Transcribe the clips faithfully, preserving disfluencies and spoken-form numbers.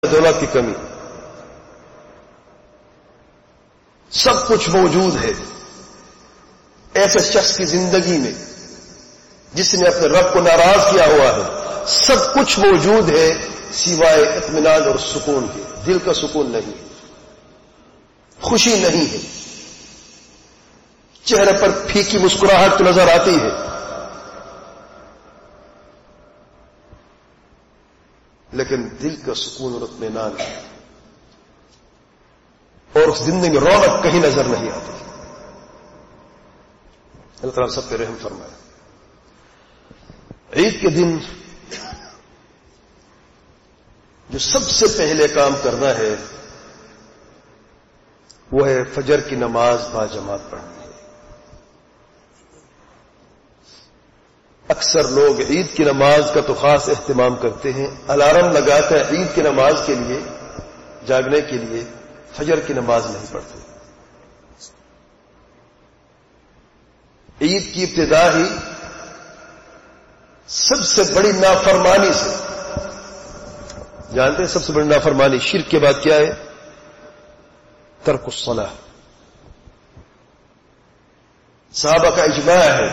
دولت کی کمی، سب کچھ موجود ہے ایسے شخص کی زندگی میں جس نے اپنے رب کو ناراض کیا ہوا ہے. سب کچھ موجود ہے سوائے اطمینان اور سکون کے. دل کا سکون نہیں، خوشی نہیں ہے، چہرے پر پھیکی مسکراہٹ تو نظر آتی ہے، لیکن دل کا سکون اور اطمینان ہے، اور اس زندگی میں رونق کہیں نظر نہیں آتی. اللہ تعالیٰ سب پہ رحم فرمائے. عید کے دن جو سب سے پہلے کام کرنا ہے وہ ہے فجر کی نماز با جماعت پڑھنی ہے. اکثر لوگ عید کی نماز کا تو خاص اہتمام کرتے ہیں، الارم لگاتے ہیں عید کی نماز کے لیے، جاگنے کے لیے، فجر کی نماز نہیں پڑھتے. عید کی ابتدا ہی سب سے بڑی نافرمانی سے، جانتے ہیں سب سے بڑی نافرمانی شرک کے بعد کیا ہے؟ ترک الصلاۃ. صحابہ کا اجماع ہے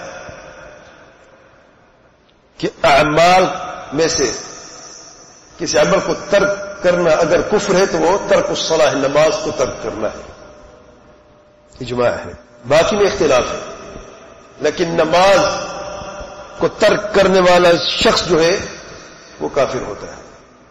کہ اعمال میں سے کسی عمل کو ترک کرنا اگر کفر ہے تو وہ ترک الصلاۃ، نماز کو ترک کرنا ہے. اجماع ہے، باقی میں اختلاف ہے، لیکن نماز کو ترک کرنے والا شخص جو ہے وہ کافر ہوتا ہے.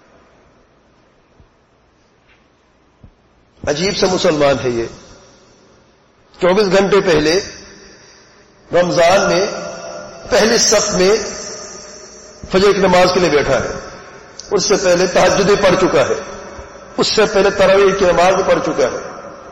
عجیب سا مسلمان ہے یہ. چوبیس گھنٹے پہلے رمضان میں پہلی صف میں فجر کی نماز کے لیے بیٹھا ہے، اس سے پہلے تہجد پڑھ چکا ہے، اس سے پہلے تراویح کی نماز بھی پڑھ چکا ہے،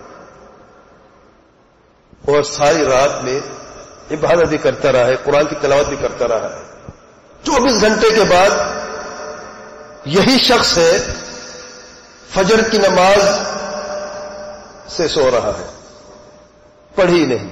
اور ساری رات میں عبادت بھی کرتا رہا ہے، قرآن کی تلاوت بھی کرتا رہا ہے. چوبیس گھنٹے کے بعد یہی شخص ہے فجر کی نماز سے سو رہا ہے، پڑھی نہیں.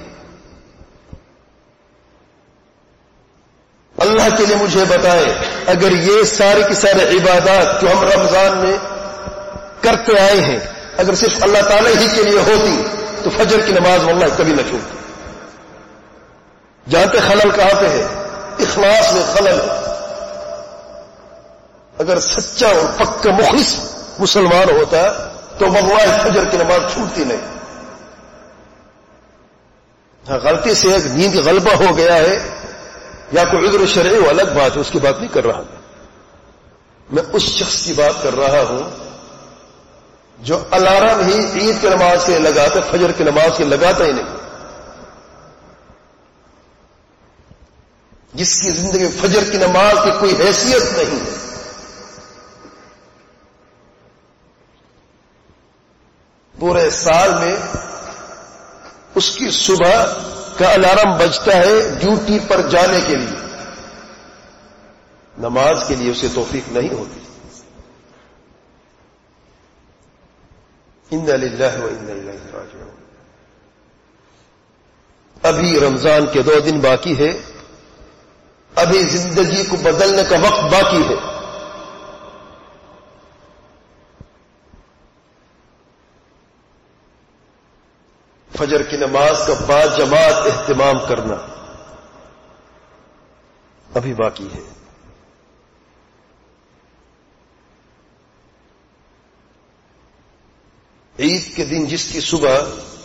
اللہ کے لیے مجھے بتائیں، اگر یہ ساری کی ساری عبادات جو ہم رمضان میں کرتے آئے ہیں اگر صرف اللہ تعالی ہی کے لیے ہوتی تو فجر کی نماز واللہ کبھی نہ چھوٹتی. جانتے خلل کہاں پہ ہے؟ اخلاص میں خلل. اگر سچا اور پکا مخلص مسلمان ہوتا تو واللہ فجر کی نماز چھوٹتی نہیں. ہاں غلطی سے ایک نیند غلبہ ہو گیا ہے یا کوئی عذر شرعی وہ الگ بات ہے، اس کی بات نہیں کر رہا میں. میں اس شخص کی بات کر رہا ہوں جو الارم ہی عید کی نماز کے لگاتا، فجر کی نماز کے لگاتا ہی نہیں، جس کی زندگی میں فجر کی نماز کی کوئی حیثیت نہیں ہے. پورے سال میں اس کی صبح کا الارم بجتا ہے ڈیوٹی پر جانے کے لیے، نماز کے لیے اسے توفیق نہیں ہوتی. انا للہ و انا الیہ راجعون. ابھی رمضان کے دو دن باقی ہے، ابھی زندگی کو بدلنے کا وقت باقی ہے. فجر کی نماز کا با جماعت اہتمام کرنا ابھی باقی ہے. عید کے دن جس کی صبح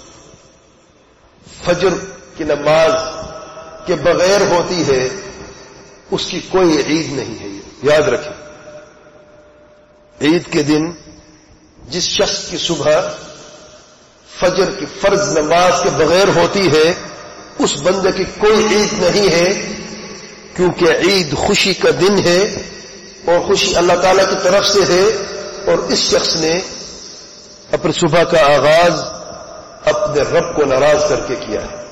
فجر کی نماز کے بغیر ہوتی ہے اس کی کوئی عید نہیں ہے. یاد رکھیں، عید کے دن جس شخص کی صبح فجر کی فرض نماز کے بغیر ہوتی ہے اس بندے کی کوئی عید نہیں ہے، کیونکہ عید خوشی کا دن ہے اور خوشی اللہ تعالی کی طرف سے ہے، اور اس شخص نے اپنی صبح کا آغاز اپنے رب کو ناراض کر کے کیا ہے.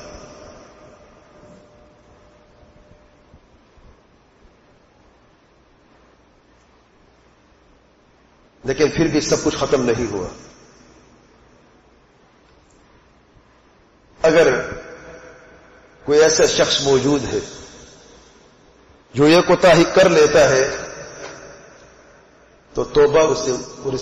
لیکن پھر بھی سب کچھ ختم نہیں ہوا. اگر کوئی ایسا شخص موجود ہے جو یہ کوتاہی کر لیتا ہے تو توبہ اسے